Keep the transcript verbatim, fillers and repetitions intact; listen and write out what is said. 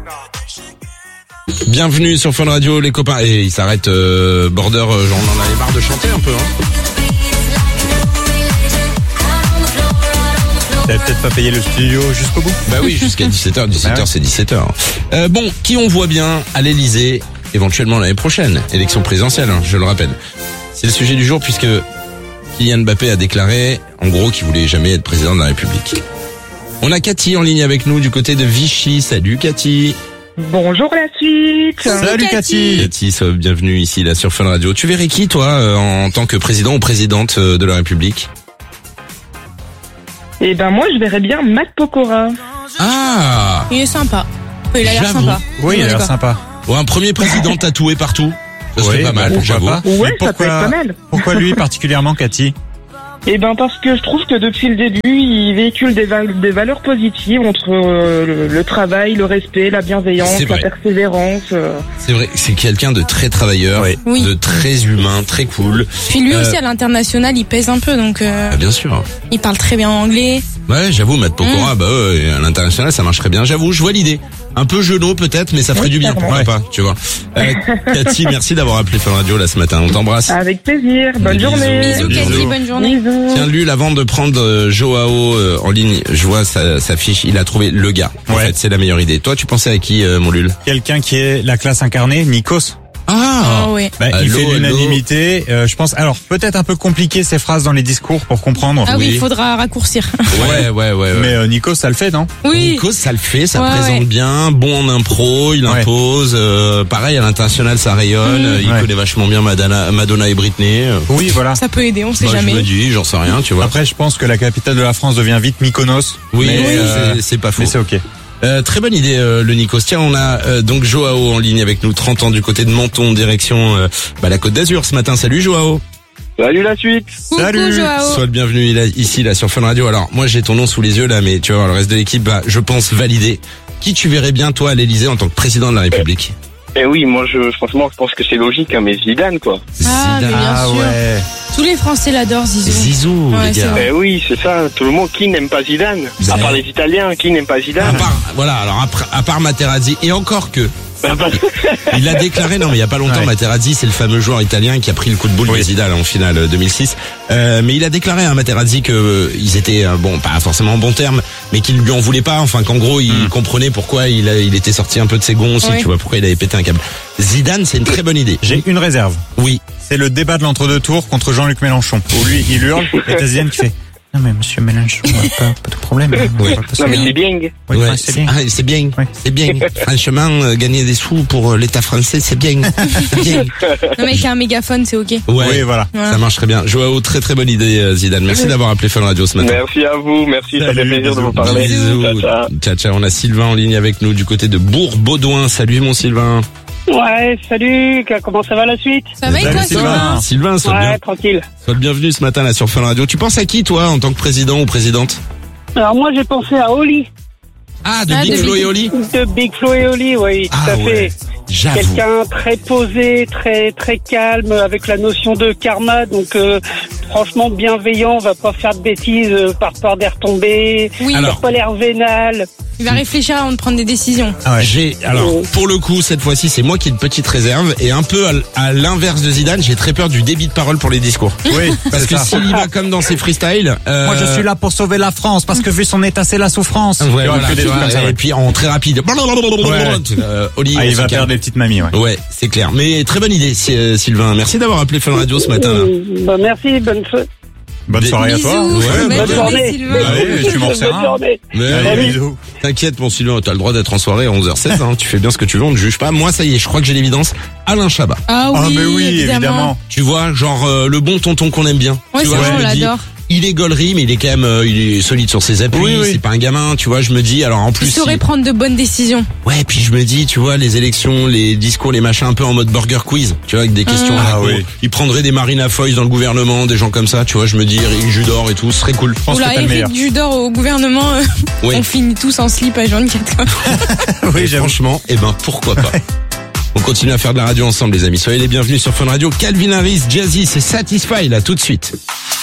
Bienvenue sur Fun Radio, les copains. Et il s'arrête euh, border, euh, genre on en avait marre de chanter un peu. Hein. T'avais peut-être pas payé le studio jusqu'au bout? Bah oui, jusqu'à dix-sept heures. dix-sept heures, ah ouais. C'est dix-sept heures. Euh, bon, qui on voit bien à l'Elysée éventuellement l'année prochaine, élection présidentielle, hein, je le rappelle. C'est le sujet du jour puisque Kylian Mbappé a déclaré, en gros, qu'il voulait jamais être président de la République. On a Cathy en ligne avec nous du côté de Vichy. Salut Cathy. Bonjour la suite. Salut Cathy. Cathy, sois bienvenue ici là sur Fun Radio. Tu verrais qui toi euh, en tant que président ou présidente euh, de la République? Eh ben moi je verrais bien Matt Pokora. Ah. Il est sympa. Il a l'air J'avoue. sympa. Oui, il a l'air sympa. Ou un premier président tatoué partout. Ça serait Oui, pas mal, bah, j'avoue. pas. Ouais, Mais ça peut être pas mal. Pourquoi lui particulièrement, Cathy? Eh ben parce que je trouve que depuis le début, il véhicule des, val- des valeurs positives entre euh, le, le travail, le respect, la bienveillance, C'est la vrai. persévérance. Euh. C'est vrai, c'est quelqu'un de très travailleur, Oui. Oui. de très humain, très cool. Puis lui Euh, aussi à l'international, il pèse un peu, donc euh, Ah, bien sûr. il parle très bien anglais. Ouais, j'avoue, Matt Pokora, Mm. bah ouais, à l'international, ça marcherait bien. J'avoue, je vois l'idée. Un peu genou peut-être, mais ça ferait Oui, du bien, clairement. pourquoi pas, tu vois. Euh, Cathy, merci d'avoir appelé Fun Radio là ce matin. On t'embrasse. Avec plaisir. Bonne Bisous. journée. Bisous Bisous. Cathy, bonne journée. Bisous. Tiens, lui, avant de prendre euh, Joao euh, en ligne, je vois sa, sa fiche, il a trouvé le gars. En Ouais. fait, c'est la meilleure idée. Toi, tu pensais à qui, euh, mon Lul? Quelqu'un qui est la classe incarnée, Nikos. Ah, Ah ouais. Bah, il Allô, fait allô. l'unanimité. Euh, je pense. Alors peut-être un peu compliqué ces phrases dans les discours pour comprendre. Ah oui, Oui. il faudra raccourcir. Ouais, ouais, ouais. ouais. Mais euh, Nikos, ça le fait, non? Oui. Nico, ça le fait, ça Ouais, présente ouais. bien, bon en impro, il Ouais. impose, euh, pareil à l'international ça rayonne, Mmh. il Ouais. connaît vachement bien Madonna, Madonna et Britney. euh, Oui, voilà. Ça peut aider, on sait bah, jamais. Je me dis, j'en sais rien, tu vois. Après, je pense que la capitale de la France devient vite Mykonos. oui, mais, oui, euh, c'est- c'est pas faux. mais c'est ok. Euh, très bonne idée euh, le Nikos. Tiens, on a euh, donc Joao en ligne avec nous, trente ans du côté de Menton, direction euh, bah, la Côte d'Azur ce matin. Salut Joao. Salut la suite. Coucou Salut. Joao. Sois le bienvenu il a- ici là sur Fun Radio. Alors moi j'ai ton nom sous les yeux là, mais tu vois le reste de l'équipe, bah, je pense validé. Qui tu verrais bien toi à l'Elysée en tant que président de la République? Eh oui, moi je franchement je pense que c'est logique, hein, mais Zidane quoi. Ah, mais bien Ah sûr. ouais. Tous les Français l'adorent, Zizou. Zizou, Ouais, les c'est gars. vrai. Eh oui, c'est ça. Tout le monde qui n'aime pas Zidane. Ben- À part les Italiens, qui n'aime pas À Zidane. part, voilà, alors après, à part Materazzi, et encore que, il l'a déclaré, non mais il y a pas longtemps, Ouais. Materazzi, c'est le fameux joueur italien qui a pris le coup de boule Oui. de Zidane en finale euh, deux mille six. Euh, mais il a déclaré à Materazzi que euh, ils étaient, euh, bon, pas forcément en bon terme, mais qu'il lui en voulait pas, enfin qu'en gros, il Mm. comprenait pourquoi il, a, il était sorti un peu de ses gonds aussi, Oui. tu vois, pourquoi il avait pété un câble. Zidane, c'est une très bonne idée. J'ai une réserve. Oui. C'est le débat de l'entre-deux tours contre Jean-Luc Mélenchon. Où lui, il hurle et t'as Zidane qui fait. Non mais monsieur Mélenchon, pas, pas de problème. Oui. Non mais c'est bien. Oui, Ouais, ouais, c'est bien. Ah, c'est bien, Oui. c'est bien. Franchement, euh, gagner des sous pour euh, l'État français, c'est bien. C'est bien. Le mec qui a un mégaphone, c'est ok. Ouais. Oui, voilà. Voilà. Ça marche très bien. Joao, très très bonne idée, euh, Zidane. Merci d'avoir appelé Fun Radio ce matin. Merci à vous, merci, ça fait Salut, plaisir de bisous. vous parler. Bisous. Ciao, ciao. Ciao, ciao. On a Sylvain en ligne avec nous du côté de Bourg-Baudouin. Salut mon Sylvain. Ouais, salut, comment ça va la suite? Ça va et Salut, toi, Sylvain. Sylvain? Sylvain, sois, Ouais, bien, tranquille. sois le bienvenu ce matin là sur Fun Radio. Tu penses à qui toi en tant que président ou présidente? Alors moi j'ai pensé à Oli, Ah, de Ah, Big de Flo Big- et Oli. de Big Flo et Oli, oui, tout Ah à ouais. fait. J'avoue. Quelqu'un très posé, très très calme, avec la notion de karma, donc euh, franchement bienveillant, va pas faire de bêtises euh, par peur des retombées, Oui, Alors. pas l'air vénal. il va réfléchir avant de prendre des décisions. Ah ouais. J'ai alors Oh. pour le coup cette fois-ci c'est moi qui ai une petite réserve et un peu à, l- à l'inverse de Zidane, j'ai très peur du débit de parole pour les discours. Oui, Parce c'est que ça. s'il y va comme dans ses freestyles, euh, Moi je suis là pour sauver la France parce que vu son état c'est la souffrance. Ouais, Il y aura voilà, que des tu trucs vois, comme ça, et ouais. puis en très rapide. Euh, Oli, Ah, on il se va calme. perdre des petites mamies, ouais. Ouais, c'est clair. Mais très bonne idée, Sy- euh, Sylvain. Merci d'avoir appelé Fun Radio ce matin. Là. Euh, bah, merci, bonne, so- Bonne Des- soirée à Bisous. toi. Ouais, Bonne bonne journée, journée. Sylvain. Bah oui, tu m'en bonne resserres un. journée. Mais Allez, oui. bisous. T'inquiète, mon Sylvain, t'as le droit d'être en soirée à onze heures seize. Hein. Tu fais bien ce que tu veux, on ne juge pas. Moi, ça y est, je crois que j'ai l'évidence. Alain Chabat. Ah oui, Ah mais oui, évidemment. évidemment. Tu vois, genre euh, le bon tonton qu'on aime bien. Ouais, tu c'est vois, vrai, je on me dis, l'adore. il est gaulerie, mais il est quand même, euh, il est solide sur ses appuis. Oui, oui. C'est pas un gamin, tu vois. Je me dis, alors en plus, Il saurait il- prendre de bonnes décisions. ouais, puis je me dis, tu vois, les élections, les discours, les machins, un peu en mode burger quiz, tu vois, avec des questions. Ah raco. oui. Il prendrait des Marina Foïs dans le gouvernement, des gens comme ça, tu vois. Je me dis, Eric Judor et tout, ce serait cool. Je pense Oula, que t'as le meilleur. Eric Judor au gouvernement, euh, Oui. on finit tous en slip à vingt-quatre heures. Oui, Oui, j'avoue. franchement, eh ben pourquoi pas. On continue à faire de la radio ensemble, les amis. Soyez les bienvenus sur Fun Radio. Calvin Harris, Jazzy, c'est Satisfy là tout de suite.